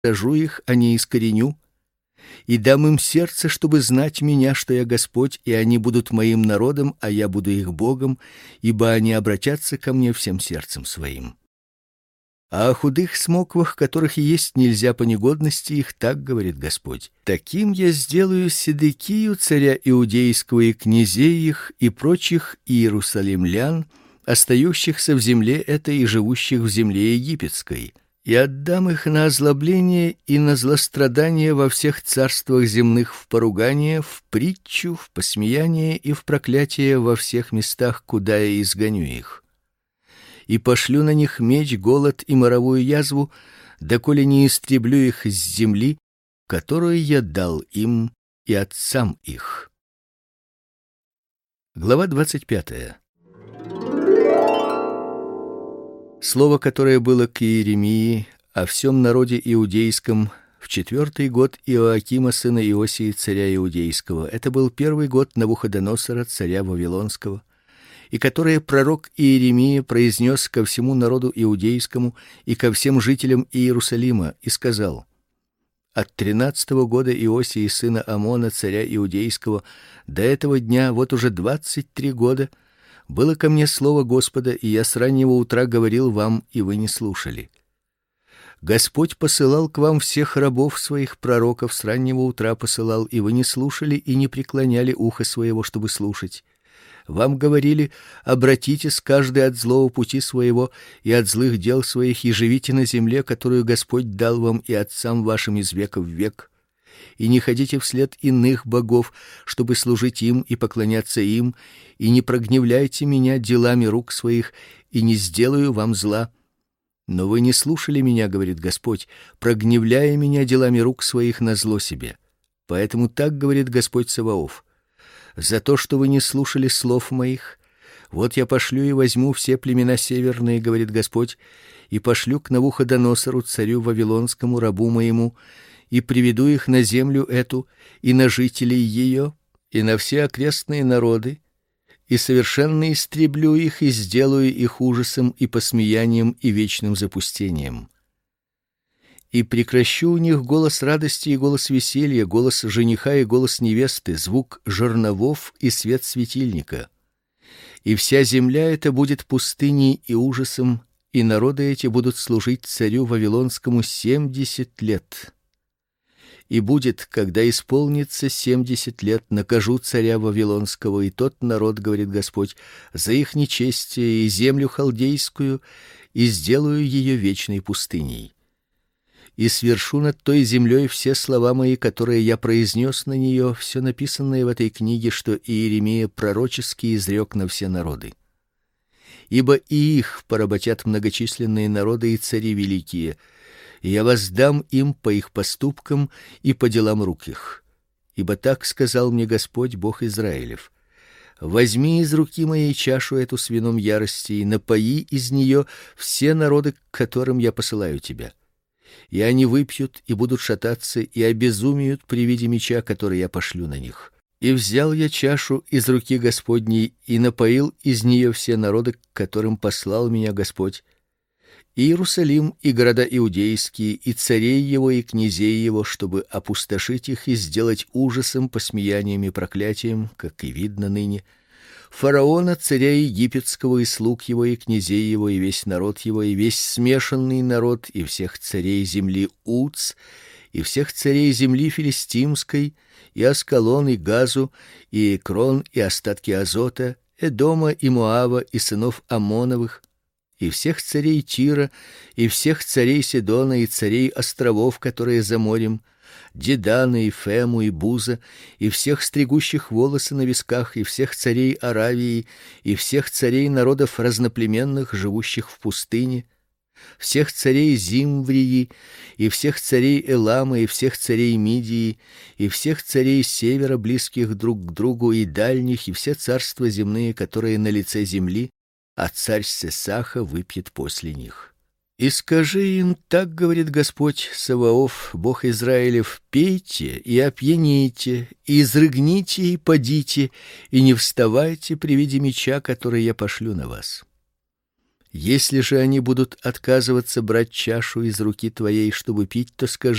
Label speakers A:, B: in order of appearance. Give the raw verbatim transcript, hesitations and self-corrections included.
A: уничтожу их, а не искореню, и дам им сердце, чтобы знать меня, что я Господь, и они будут моим народом, а я буду их Богом, ибо они обратятся ко мне всем сердцем своим. А о худых смоквах, которых есть нельзя по негодности их, так говорит Господь: таким я сделаю Седекию, царя иудейского, и князей их, и прочих иерусалимлян, остающихся в земле этой и живущих в земле египетской, и отдам их на озлобление и на злострадание во всех царствах земных, в поругание, в притчу, в посмеяние и в проклятие во всех местах, куда я изгоню их. И пошлю на них меч, голод и моровую язву, доколе не истреблю их с земли, которую я дал им и отцам их». Глава двадцать пятая. Слово, которое было к Иеремии о всем народе иудейском в четвертый год Иоакима сына Иосии царя иудейского. Это был первый год Навуходоносора царя вавилонского, и которое пророк Иеремия произнес ко всему народу иудейскому и ко всем жителям Иерусалима, и сказал: от тринадцатого года Иосии сына Амона царя иудейского до этого дня, вот уже двадцать три года, было ко мне слово Господа, и я с раннего утра говорил вам, и вы не слушали. Господь посылал к вам всех рабов своих пророков, с раннего утра посылал, и вы не слушали и не преклоняли ухо своего, чтобы слушать. Вам говорили: обратитесь каждый от злого пути своего и от злых дел своих, и живите на земле, которую Господь дал вам и отцам вашим из века в век. И не ходите вслед иных богов, чтобы служить им и поклоняться им, и не прогневляйте меня делами рук своих, и не сделаю вам зла. Но вы не слушали меня, говорит Господь, прогневляя меня делами рук своих на зло себе. Поэтому так говорит Господь Саваоф: за то, что вы не слушали слов моих, вот я пошлю и возьму все племена северные, говорит Господь, и пошлю к Навуходоносору царю вавилонскому, рабу моему, и приведу их на землю эту и на жителей ее и на все окрестные народы, и совершенно истреблю их и сделаю их ужасом и посмеянием и вечным запустением. И прекращу у них голос радости и голос веселья, голос жениха и голос невесты, звук жерновов и свет светильника. И вся земля эта будет пустыней и ужасом, и народы эти будут служить царю вавилонскому семьдесят лет. И будет, когда исполнится семьдесят лет, накажу царя вавилонского и тот народ, говорит Господь, за их нечестие и землю халдейскую, и сделаю ее вечной пустыней. И свершу над той землей все слова мои, которые я произнес на нее, все написанное в этой книге, что Иеремия пророчески изрек на все народы. Ибо и их поработят многочисленные народы и цари великие, и я воздам им по их поступкам и по делам рук их. Ибо так сказал мне Господь, Бог Израилев: возьми из руки моей чашу эту с вином ярости и напои из нее все народы, к которым я посылаю тебя. И они выпьют и будут шататься и обезумеют при виде меча, который я пошлю на них. И взял я чашу из руки Господней и напоил из нее все народы, к которым послал меня Господь, и Иерусалим, и города иудейские, и царей его, и князей его, чтобы опустошить их и сделать ужасом, посмеянием и проклятием, как и видно ныне, фараона, царя египетского, и слуг его, и князей его, и весь народ его, и весь смешанный народ, и всех царей земли Уц, и всех царей земли филистимской, и Аскалон, и Газу, и Экрон, и остатки Азота, Эдома и Моава, и сынов Амоновых, и всех царей Тира, и всех царей Сидона, и царей островов, которые за морем, Дедана, и Фему, и Буза, и всех стригущих волосы на висках, и всех царей Аравии, и всех царей народов разноплеменных, живущих в пустыне, всех царей Зимврии, и всех царей Элама, и всех царей Мидии, и всех царей севера, близких друг к другу, и дальних, и все царства земные, которые на лице земли, а царь Сесаха выпьет после них. И скажи им: так говорит Господь Саваоф, Бог Израилев: пейте и опьяните, и изрыгните и подите, и не вставайте при виде меча, который я пошлю на вас. Если же они будут отказываться брать чашу из руки твоей, чтобы пить, то скажи